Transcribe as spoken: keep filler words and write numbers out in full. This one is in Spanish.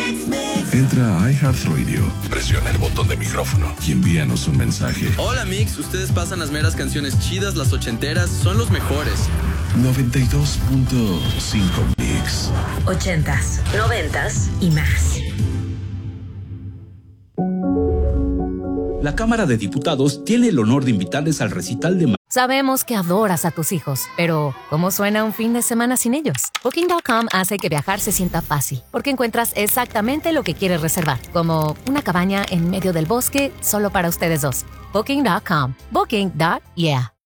Entra a iHeartRadio, presiona el botón de micrófono y envíanos un mensaje. Hola Mix, ustedes pasan las meras canciones chidas, las ochenteras, son los mejores. noventa y dos punto cinco Mix. Ochentas, noventas y más. La Cámara de Diputados tiene el honor de invitarles al recital de... Sabemos que adoras a tus hijos, pero ¿cómo suena un fin de semana sin ellos? Booking punto com hace que viajar se sienta fácil, porque encuentras exactamente lo que quieres reservar, como una cabaña en medio del bosque solo para ustedes dos. Booking punto com. Booking. Yeah.